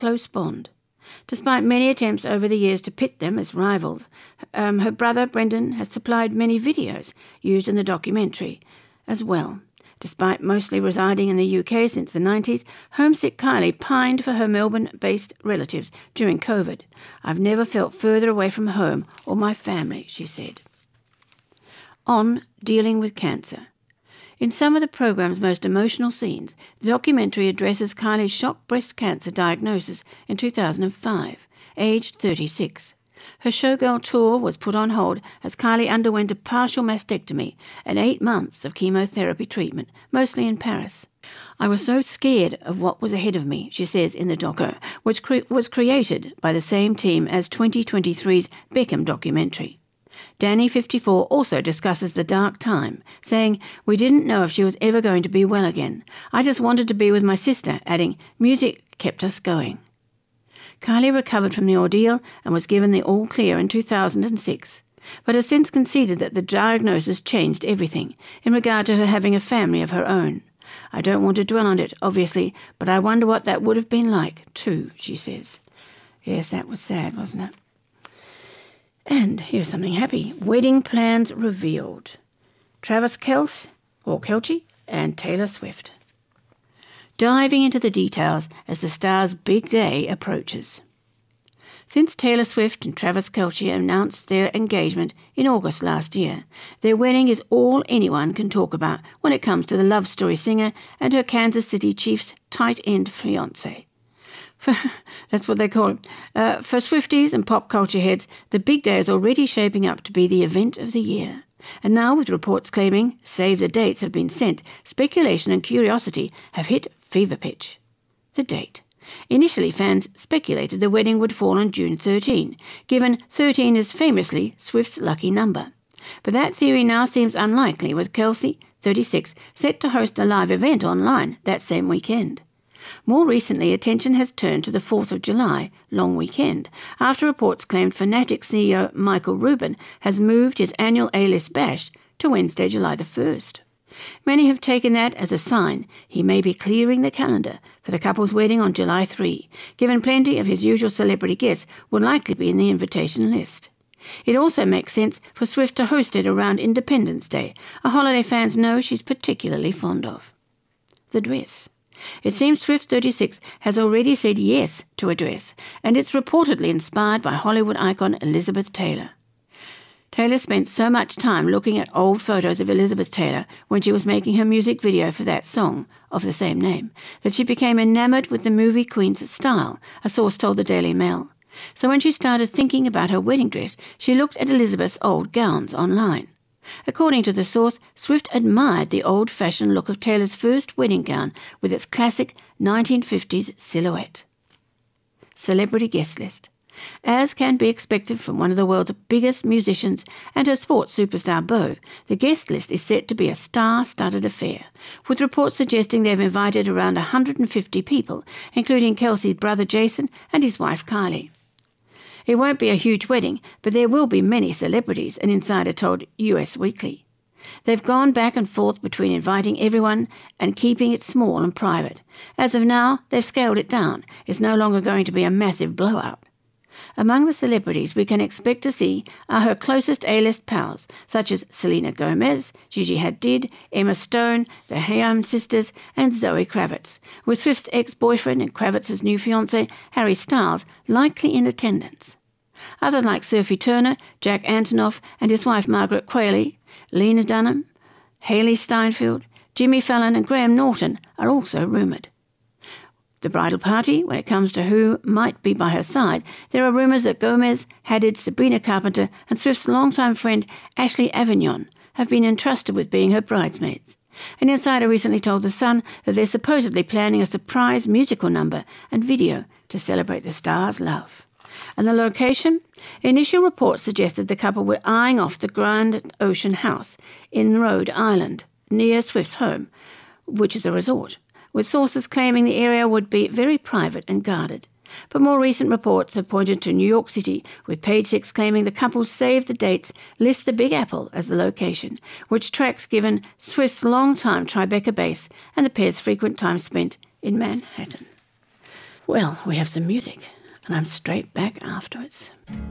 close bond. Despite many attempts over the years to pit them as rivals, her brother Brendan has supplied many videos used in the documentary as well. Despite mostly residing in the UK since the 90s, homesick Kylie pined for her Melbourne-based relatives during COVID. "I've never felt further away from home or my family," she said. On dealing with cancer. In some of the programme's most emotional scenes, the documentary addresses Kylie's shock breast cancer diagnosis in 2005, aged 36. Her showgirl tour was put on hold as Kylie underwent a partial mastectomy and 8 months of chemotherapy treatment, mostly in Paris. "I was so scared of what was ahead of me," she says in the doco, which was created by the same team as 2023's Beckham documentary. Danny, 54, also discusses the dark time, saying, "We didn't know if she was ever going to be well again. I just wanted to be with my sister," adding, "Music kept us going." Kylie recovered from the ordeal and was given the all clear in 2006, but has since conceded that the diagnosis changed everything in regard to her having a family of her own. "I don't want to dwell on it, obviously, but I wonder what that would have been like, too," she says. Yes, that was sad, wasn't it? And here's something happy. Wedding plans revealed. Travis Kelce and Taylor Swift. Diving into the details as the star's big day approaches. Since Taylor Swift and Travis Kelce announced their engagement in August last year, their wedding is all anyone can talk about when it comes to the love story singer and her Kansas City Chiefs tight-end fiancé. That's what they call it. For Swifties and pop culture heads, the big day is already shaping up to be the event of the year. And now, with reports claiming save the dates have been sent, speculation and curiosity have hit fever pitch. The date. Initially, fans speculated the wedding would fall on June 13, given 13 is famously Swift's lucky number. But that theory now seems unlikely, with Kelce, 36, set to host a live event online that same weekend. More recently, attention has turned to the 4th of July, long weekend, after reports claimed Fanatics CEO Michael Rubin has moved his annual A-list bash to Wednesday, July the 1st. Many have taken that as a sign he may be clearing the calendar for the couple's wedding on July 3, given plenty of his usual celebrity guests would likely be in the invitation list. It also makes sense for Swift to host it around Independence Day, a holiday fans know she's particularly fond of. The dress. It seems Swift 36 has already said yes to a dress, and it's reportedly inspired by Hollywood icon Elizabeth Taylor. Taylor spent so much time looking at old photos of Elizabeth Taylor when she was making her music video for that song of the same name, that she became enamored with the movie queen's style, a source told the Daily Mail. So when she started thinking about her wedding dress, she looked at Elizabeth's old gowns online. According to the source, Swift admired the old-fashioned look of Taylor's first wedding gown with its classic 1950s silhouette. Celebrity guest list. As can be expected from one of the world's biggest musicians and her sports superstar beau, the guest list is set to be a star-studded affair, with reports suggesting they've invited around 150 people, including Kelce's brother Jason and his wife Kylie. It won't be a huge wedding, but there will be many celebrities, an insider told US Weekly. They've gone back and forth between inviting everyone and keeping it small and private. As of now, they've scaled it down. It's no longer going to be a massive blowout. Among the celebrities we can expect to see are her closest A-list pals, such as Selena Gomez, Gigi Hadid, Emma Stone, the Haim sisters, and Zoe Kravitz, with Swift's ex-boyfriend and Kravitz's new fiancé, Harry Styles, likely in attendance. Others like Sophie Turner, Jack Antonoff and his wife Margaret Qualley, Lena Dunham, Haley Steinfeld, Jimmy Fallon and Graham Norton are also rumoured. The bridal party, when it comes to who might be by her side, there are rumours that Gomez, Hadid, Sabrina Carpenter and Swift's longtime friend Ashley Avignon have been entrusted with being her bridesmaids. An insider recently told The Sun that they're supposedly planning a surprise musical number and video to celebrate the star's love. And the location? Initial reports suggested the couple were eyeing off the Grand Ocean House in Rhode Island, near Swift's home, which is a resort, with sources claiming the area would be very private and guarded. But more recent reports have pointed to New York City, with Page Six claiming the couple saved the dates, list the Big Apple as the location, which tracks given Swift's long-time Tribeca base and the pair's frequent time spent in Manhattan. Well, we have some music, and I'm straight back afterwards.